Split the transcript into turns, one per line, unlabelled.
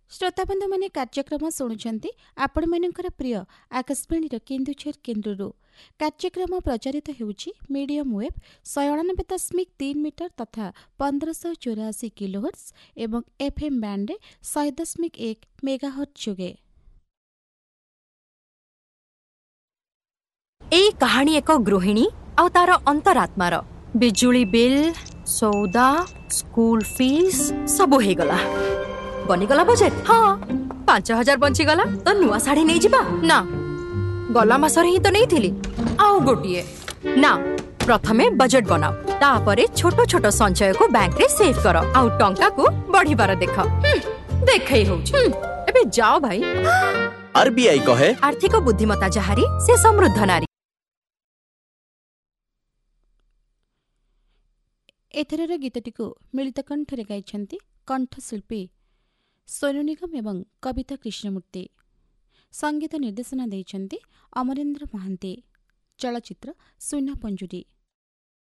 श्रोताबंधु माने कार्यक्रम शुणुंट आपण मानकर प्रिय आकाशवाणी केन्दुझर केन्द्रु कार्यक्रम प्रचारित होउछि मीडियम वेब 98.3 मीटर तथा 1584 किलोहर्ट्ज एवं एफएम बैंड 100.1 मेगाहर्ट्ज जोगे।
ए कहानी एक गृहिणी आ तार अंतरात्मार बिजुली बिल सौदा स्कूल फीस सब हो गला बनीगला बजेट। हाँ 5,000 बंचीगला तो नुआ साड़ी नहीं जिबा ना गला मासरे ही तो नहीं थिली आउ गोटिए ना। प्रथमे बजेट बनाओ तापरे छोटो छोटो संचय को बैंक रे सेव करो आउ टंका को बढ़िबार देख देखै होउछि। एबे जाओ भाई।
आरबीआई कहे
आर्थिक बुद्धिमत्ता जहारी से समृद्ध नारी।
एथरर गीतटिको मिलित कंठरे गाइछन्ति कंठशिल्पी सोनू निगम एवं कविता कृष्णमूर्ति। संगीत निर्देशना देइछन्ति अमरेन्द्र महांती। चलचित्र सुना पंजुरी।